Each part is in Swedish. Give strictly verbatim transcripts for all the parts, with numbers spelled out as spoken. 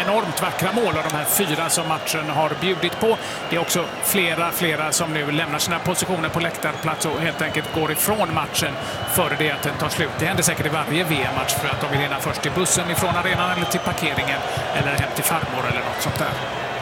enormt vackra mål av de här fyra som matchen har bjudit på. Det är också flera, flera som nu lämnar sina positioner på läktarplats och helt enkelt går ifrån matchen före det att den tar slut. Det händer säkert i varje V M-match för att de vill hinna först till bussen ifrån arenan eller till parkeringen eller hem till farmor eller något sånt där.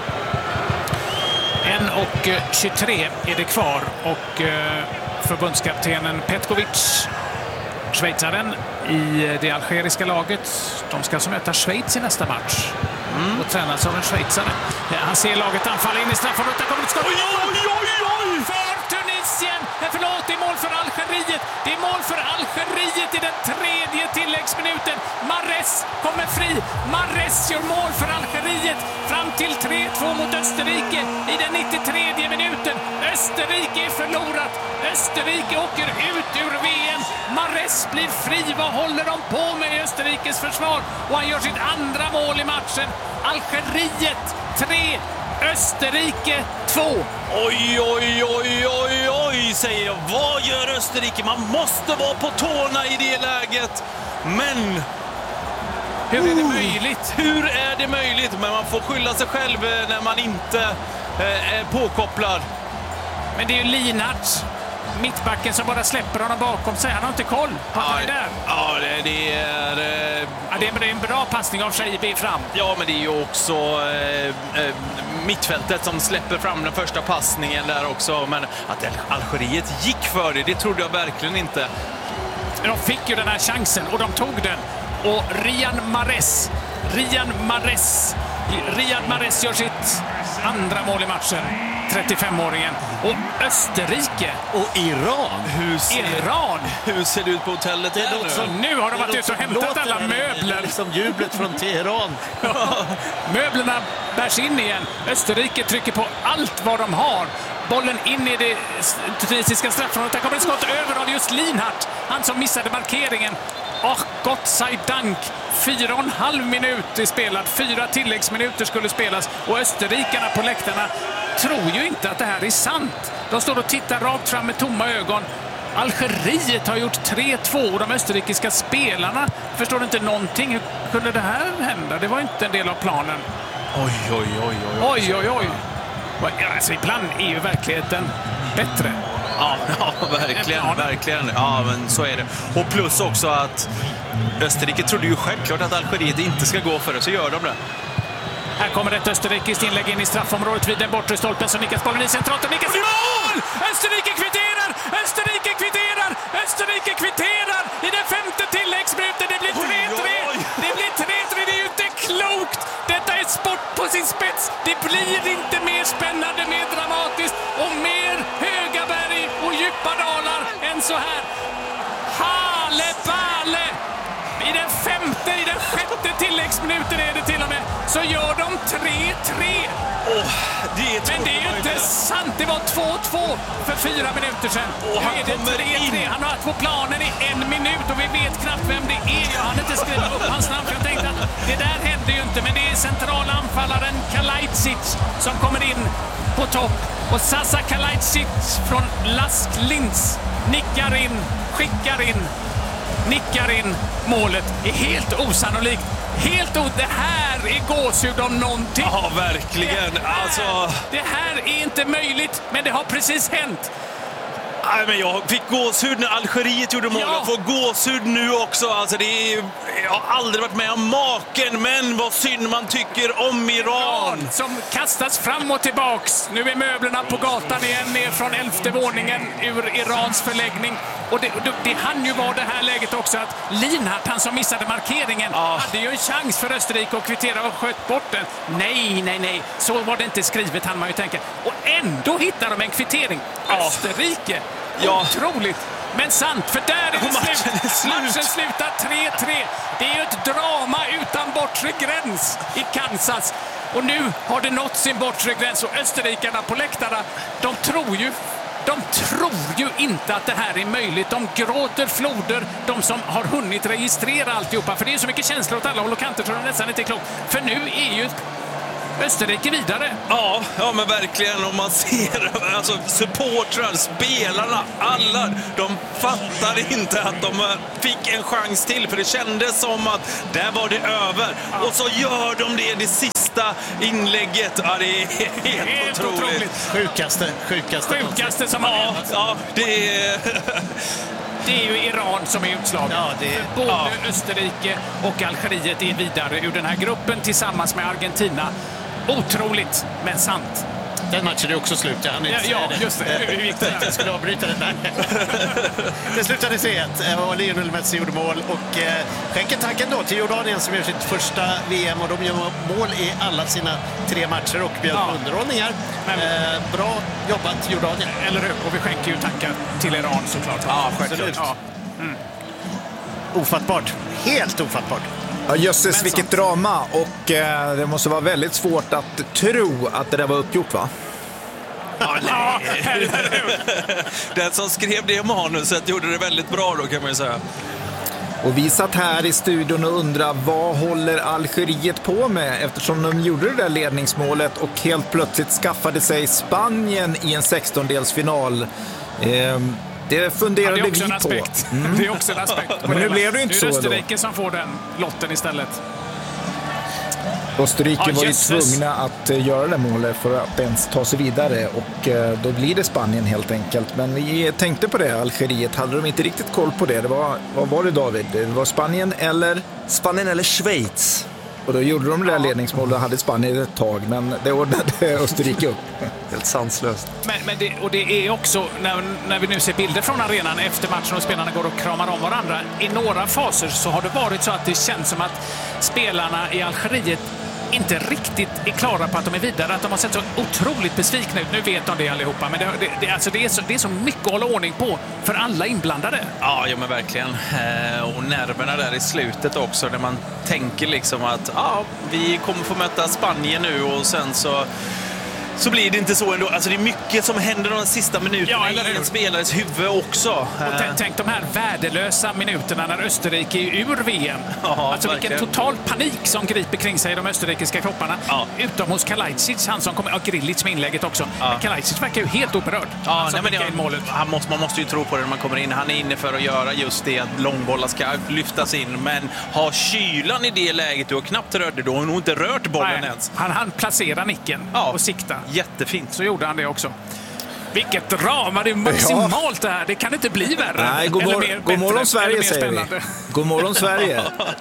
en och tjugotre är det kvar och förbundskaptenen Petkovic, schweizaren i det algeriska laget, de ska som möta Schweiz i nästa match mm. och tränas av en schweizare. Han ser laget anfalla in i straffområdet. Där kommer ett skott. Oj, oj, oj, oj! För Tunisien! Förlåt, det är mål för Algeriet. Det är mål för Algeriet i den tredje tilläggsminuten. Mahrez kommer fri. Mahrez gör mål för Algeriet fram till tre två mot Österrike i den nittiotredje minuten. Österrike är förlorat. Österrike åker ut ur V M. Mahrez blir fri. Vad håller de på med i Österrikes försvar? Och han gör sitt andra mål i matchen. Algeriet tre, Österrike två. Oj, oj, oj, oj, oj, säger jag. Vad gör Österrike? Man måste vara på tårna i det läget. Men hur är det möjligt? Hur är det möjligt? Men man får skylla sig själv när man inte eh, är påkopplad. Men det är ju Lienhart, mittbacken, som bara släpper honom bakom sig. Han har inte koll på att ja, han är där. Ja, det, det är... Eh, ja, det är en bra passning av Shaibi fram. Ja, men det är ju också eh, eh, mittfältet som släpper fram den första passningen där också. Men att Algeriet gick för det, det trodde jag verkligen inte. De fick ju den här chansen och de tog den. Och Riyad Mahrez, Riyad Mahrez, Riyad Mahrez gör sitt andra mål i matchen. trettiofemåringen. Och Österrike. Och Iran. Hur ser, Iran. Hur ser det ut på hotellet? Det nu? Så nu har de varit ute och hämtat alla möbler. Liksom jublet från Teheran. Möblerna bärs in igen. Österrike trycker på allt vad de har. Bollen in i det tunisiska straffområdet. Där kommer ett skott över av just Lienhart. Han som missade markeringen. Och gott sei dank. Fyra och en halv minut är spelad. Fyra tilläggsminuter skulle spelas. Och österrikarna på läktarna tror ju inte att det här är sant. De står och tittar rakt fram med tomma ögon. Algeriet har gjort tre två och de österrikiska spelarna förstår inte någonting. Hur kunde det här hända? Det var inte en del av planen. Oj, oj, oj, oj. Oj, oj, oj. Alltså, ibland är ju verkligheten bättre. Ja, ja, verkligen, verkligen. Ja, men så är det. Och plus också att Österrike trodde ju självklart att Algeriet inte ska gå för det, så gör de det. Här kommer ett österrikiskt inlägg in i straffområdet vid den bortre stolpen, så nickas bollen i centralt och nickas i mål! Österrike kvitterar! Österrike kvitterar! Österrike kvitterar! I den femte tilläggsminuten, det blir tre tre! Det blir tre tre, det är ju inte klokt! Detta är sport på sin spets! Det blir inte mer spännande, mer dramatiskt och mer höga berg och djupa dalar än så här. Hale Bale! I den femte, i den sjätte tilläggsminuten är det till och med, så gör de tre tre. Oh, det är Men det är ju inte sant. Det var två två för fyra minuter sedan. Oh, nu är det tre tre. Han har varit på planen i en minut och vi vet knappt vem det är. Jag hann inte skriva upp hans namn för jag tänkte att det där hände ju inte. Men det är centrala anfallaren Kalajdzic som kommer in på topp. Och Sasa Kalajdzic från Lask Linz nickar in, skickar in, nickar in målet. Det är helt osannolikt. Helt o... Det här är gåshud om någonting. Ja, verkligen. Det här, alltså... det här är inte möjligt, men det har precis hänt. Nej, men jag fick gåshud när Algeriet gjorde mål. Ja. Jag får gåshud nu också. Alltså, det är... Jag har aldrig varit med om maken, men vad synd man tycker om Iran. Iran som kastas fram och tillbaks. Nu är möblerna på gatan igen ner från elfte våningen ur Irans förläggning. Och det, det, det hann ju vara det här läget också att Lienhart, han som missade markeringen, ja. hade ju en chans för Österrike att kvittera och sköt bort den. Nej, nej, nej. Så var det inte skrivet, han man ju tänka. Och ändå hittar de en kvittering. Ja. Österrike. Ja. Otroligt. Men sant, för där är det matchen slut. är slut. Matchen slutar tre tre. Det är ju ett drama utan bortre gräns i Kansas. Och nu har det nått sin bortre gräns och österrikarna på läktarna, de tror ju De tror ju inte att det här är möjligt. De gråter floder, de som har hunnit registrera alltihopa. För det är så mycket känslor åt alla håll och kanter så det nästan inte är klokt. För nu är ju Österrike vidare. Ja, ja, men verkligen. Om man ser alltså, supportrar, spelarna, alla, de fattar inte att de fick en chans till. För det kändes som att där var det över. Och så gör de det det sista sista inlägget. Ja, det är helt, helt otroligt. otroligt. Sjukaste, sjukaste. Sjukaste som har ja, hänt. ja, det är... Det är ju Iran som är utslagen. Ja, det är... Både ja. Österrike och Algeriet är vidare ur den här gruppen tillsammans med Argentina. Otroligt, men sant. Den matchen är också slut. Jag hann inte Ja, säga ja, just det. Hur gick det? Jag skulle avbryta den där. Det slutade tre ett och Lionel Messi gjorde mål. Och eh, skänker tacken då till Jordanien som gör sitt första V M. Och de gör mål i alla sina tre matcher och bjöd Ja. underhållningar. Men- Eh, bra jobbat Jordanien. Eller hur? Och vi skänker ju tackar till Iran såklart. Ja, Absolut. Ja. Ofattbart. Helt ofattbart. Ja, jösses, Men vilket så. drama. Och eh, det måste vara väldigt svårt att tro att det där var uppgjort, va? Ja, eller hur? Den som skrev det manuset gjorde det väldigt bra då, kan man ju säga. Och vi satt här i studion och undrade vad håller Algeriet på med eftersom de gjorde det där ledningsmålet och helt plötsligt skaffade sig Spanien i en sextondelsfinal. Eh, det funderade Ja, det är också vi en på. aspekt. Det är också en aspekt. Men nu blev det ju inte Nu är så det då. Österrike som får den lotten istället. Österrike Ja, var ju jösses. tvungna att eh, göra det målet för att ens ta sig vidare och eh, då blir det Spanien helt enkelt. Men vi tänkte på det, Algeriet, hade de inte riktigt koll på det. Det var, vad var det, David? Det var Spanien eller? Spanien eller Schweiz. Och då gjorde de det där ledningsmålet och hade Spanien ett tag, men det ordnade Österrike upp. Helt sanslöst. Men, men det, och det är också, när, när vi nu ser bilder från arenan efter matchen och spelarna går och kramar om varandra, i några faser så har det varit så att det känns som att spelarna i Algeriet inte riktigt är klara på att de är vidare, att de har sett så otroligt besvikna ut. Nu vet de det allihopa, men det, det, det, alltså det, är, så, det är så mycket att hålla ordning på för alla inblandade. Ja, ja men verkligen. Eh, och nerverna där i slutet också, när man tänker liksom att ja, vi kommer få möta Spanien nu och sen så så blir det inte så ändå. Alltså det är mycket som händer de sista minuterna Ja, eller hur? i en spelares huvud också. Och t- tänk de här värdelösa minuterna när Österrike är ur V M. Ja, alltså vilken verkligen. total panik som griper kring sig i de österrikiska kropparna. Ja. Utom hos Kalajdzic, han som kommer, ja, Grilic med inlägget också. Ja. Men Kalajdzic verkar ju helt oberörd. Ja, han som nej, men skickar det, in målet. han måste, man måste ju tro på det när man kommer in. Han är inne för att göra just det, att långbollar ska lyftas in. Men ha kylan i det läget, du har knappt rört det, då har nog inte rört bollen Nej, ens. han hann placera nicken Ja. och sikta. Jättefint. Så gjorde han det också. Vilket drama, det är maximalt det här. Det kan inte bli värre. Nej, god, Eller mor- mer god bättre, morgon eller Sverige mer säger spännande. vi. God morgon Sverige.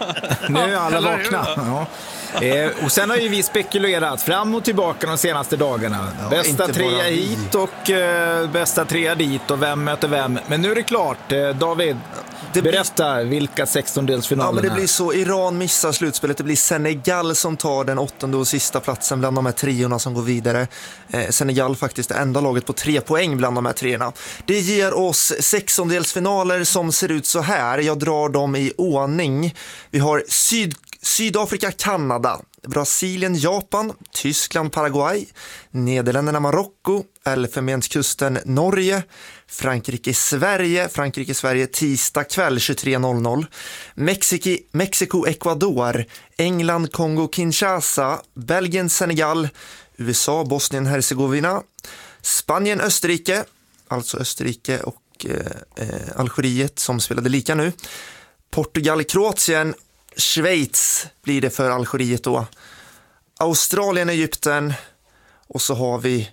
Nu är alla Eller hur? vakna. Ja. Eh, och sen har ju vi spekulerat fram och tillbaka de senaste dagarna. bästa inte trea bara vi. hit och eh, bästa trea dit och vem möter vem. Men nu är det klart. Eh, David, Det blir- berätta vilka Ja, sextondelsfinalerna. men det blir så. Iran missar slutspelet. Det blir Senegal som tar den åttonde och sista platsen bland de här treorna som går vidare. Eh, Senegal faktiskt det enda laget på tre poäng bland de här treorna. Det ger oss sextondelsfinaler som ser ut så här. Jag drar dem i ordning. Vi har Syd- Sydafrika, Kanada, Brasilien, Japan, Tyskland, Paraguay, Nederländerna, Marocko, Elfenbenskusten, Norge, Frankrike, Sverige, Frankrike, Sverige tisdag kväll tjugotre noll noll, Mexiko, Mexiko, Ecuador, England, Kongo, Kinshasa, Belgien, Senegal, U S A, Bosnien, Herzegovina, Spanien, Österrike, alltså Österrike och eh, eh, Algeriet som spelade lika nu, Portugal, Kroatien, Schweiz blir det för Algeriet då. Australien, Egypten och så har vi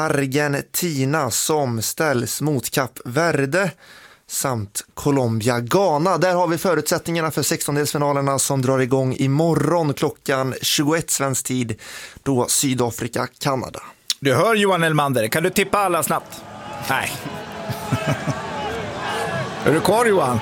Argentina som ställs mot Kap Verde samt Colombia, Ghana. Där har vi förutsättningarna för sextondelsfinalerna som drar igång imorgon klockan tjugoett svensk tid, då Sydafrika, Kanada. Du hör Johan Elmander, kan du tippa alla snabbt? Nej. Är du kvar Johan?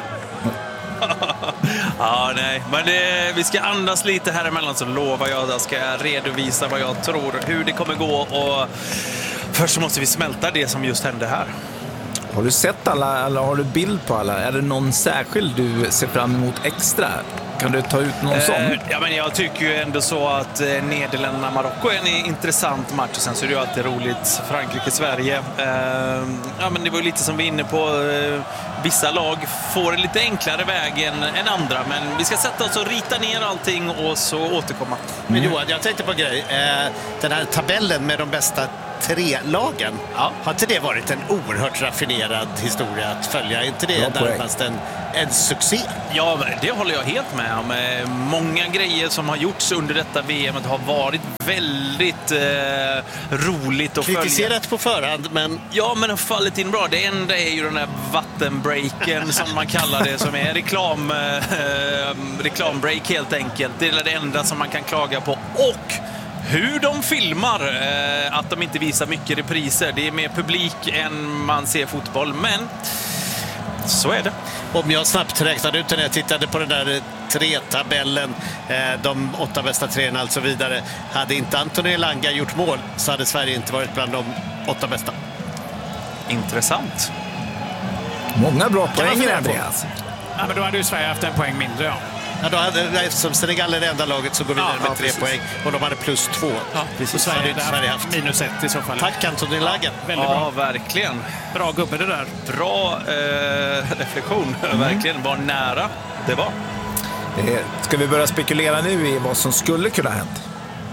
Ja, nej. Men det, vi ska andas lite här emellan, så lovar jag att jag ska redovisa vad jag tror, hur det kommer gå. Och först så måste vi smälta det som just hände här. Har du sett alla, eller har du bild på alla? Är det någon särskild du ser fram emot extra? Kan du ta ut någon sån? Eh, ja, men jag tycker ju ändå så att eh, Nederländerna-Marocko är en intressant match. Och sen så är det ju alltid roligt Frankrike-Sverige. Eh, ja, men det var ju lite som vi är inne på. Eh, vissa lag får en lite enklare väg än, än andra. Men vi ska sätta oss och rita ner allting och så återkomma. Men Johan, jag tänkte på en grej. Eh, den här tabellen med de bästa tre lagen. Ja. Har inte det varit en oerhört raffinerad historia att följa? Är inte det närmast en, en succé? Ja, det håller jag helt med om. Många grejer som har gjorts under detta V M har varit väldigt eh, roligt att följa. Kritiserat på förhand, men... Ja, men har fallit in bra. Det enda är ju den där vattenbreaken som man kallar det, som är reklam, eh, reklambreak helt enkelt. Det är det enda som man kan klaga på. Och hur de filmar, eh, att de inte visar mycket repriser. Det är mer publik än man ser fotboll, men så är det. Om jag snabbt räknade ut när jag tittade på den där tre-tabellen, eh, de åtta bästa treorna och så vidare. Hade inte Anthony Elanga gjort mål så hade Sverige inte varit bland de åtta bästa. Intressant. Många bra man poäng, fundera på? Andreas. Ja, men då hade ju Sverige haft en poäng mindre, ja. Ja, då hade, eftersom Senegal är det enda laget så går vi Ja, vidare med ja, tre precis. poäng och de hade plus två. Ja, precis. så Sverige Sverige, hade Sverige haft haft. minus ett i så fall. Tack Anthony Elanga. Väldigt Ja, bra. verkligen. Bra gubbe det där. Bra eh, reflektion. Verkligen, var nära det var. Eh, Ska vi börja spekulera nu i vad som skulle kunna ha hänt?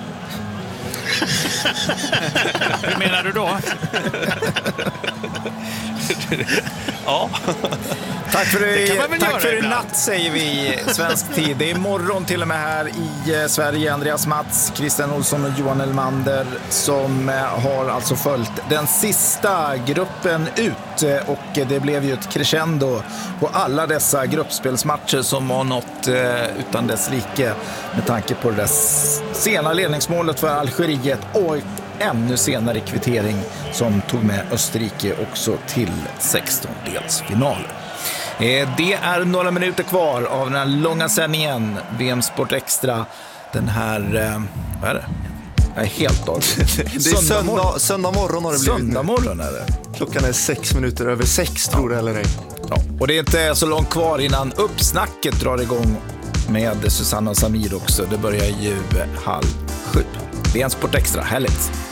Hur menar du då? Ja. Tack för, Det kan i, man väl tack göra för i ibland. natt, säger vi i svensk tid. Det är imorgon till och med här i eh, Sverige. Andreas Mats, Christian Olsson och Johan Elmander som eh, har alltså följt den sista gruppen ut. Eh, och det blev ju ett crescendo på alla dessa gruppspelsmatcher som var något eh, utan dess like med tanke på det s- sena ledningsmålet för Algeriet och ännu senare kvittering som tog med Österrike också till sextondelsfinal. Eh, Det är några minuter kvar av den här långa sändningen V M Sport Extra. Den här, eh, vad är det? Jag är helt dag. Det är söndag, söndag morgon har det blivit Söndag nu. morgon är det. Klockan är sex minuter över sex, tror det eller ej. Ja. Och det är inte så långt kvar innan uppsnacket drar igång med Susanna och Samir också. Det börjar ju halv sju. V M Sport Extra, härligt.